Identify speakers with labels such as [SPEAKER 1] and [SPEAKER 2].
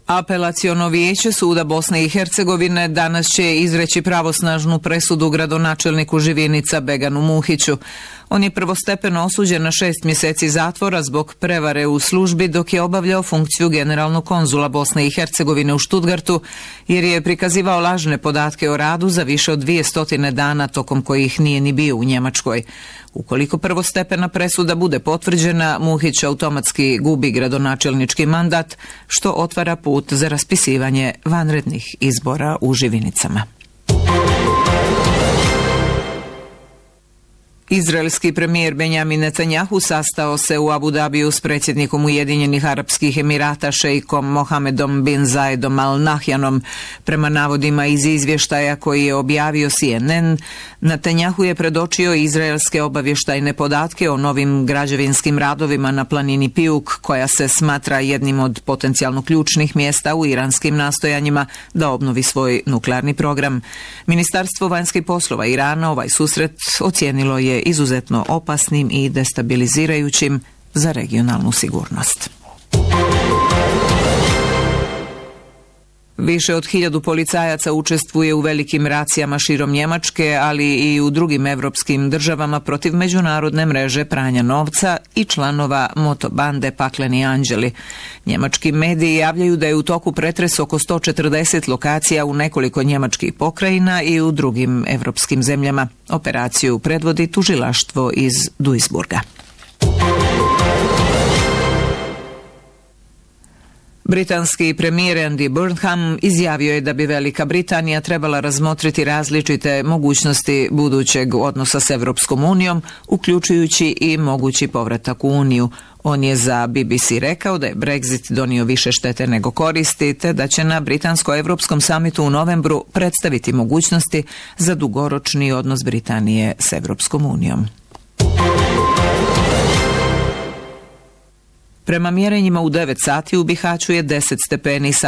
[SPEAKER 1] Apelaciono vijeće suda Bosne i Hercegovine danas će izreći pravosnažnu presudu gradonačelniku Živinica Beganu Muhiću. On je prvostepeno osuđen na 6 mjeseci zatvora zbog prevare u službi dok je obavljao funkciju generalnog konzula Bosne i Hercegovine u Stuttgartu, jer je prikazivao lažne podatke o radu za više od 200 dana tokom kojih nije ni bio u Njemačkoj. Ukoliko prvostepena presuda bude potvrđena, Muhić automatski gubi gradonačelnički mandat, što otvara put za raspisivanje vanrednih izbora u Živinicama. Izraelski premijer Benjamin Netanjahu sastao se u Abu Dhabiju s predsjednikom Ujedinjenih Arapskih Emirata šejkom Mohamedom bin Zayedom Al Nahyanom. Prema navodima iz izvještaja koji je objavio CNN, Netanjahu je predočio izraelske obavještajne podatke o novim građevinskim radovima na planini Pijuk, koja se smatra jednim od potencijalno ključnih mjesta u iranskim nastojanjima da obnovi svoj nuklearni program. Ministarstvo vanjskih poslova Irana ovaj susret ocijenilo je izuzetno opasnim i destabilizirajućim za regionalnu sigurnost. Više od 1000 policajaca učestvuje u velikim racijama širom Njemačke, ali i u drugim evropskim državama protiv međunarodne mreže pranja novca i članova motobande Pakleni anđeli. Njemački mediji javljaju da je u toku pretres oko 140 lokacija u nekoliko njemačkih pokrajina i u drugim evropskim zemljama. Operaciju predvodi tužilaštvo iz Duisburga. Britanski premijer Andy Burnham izjavio je da bi Velika Britanija trebala razmotriti različite mogućnosti budućeg odnosa s Evropskom unijom, uključujući i mogući povratak u Uniju. On je za BBC rekao da je Brexit donio više štete nego koristi, te da će na britansko-evropskom samitu u novembru predstaviti mogućnosti za dugoročni odnos Britanije s Evropskom unijom. Prema mjerenjima u 9 sati u Bihaću je 10 stepeni,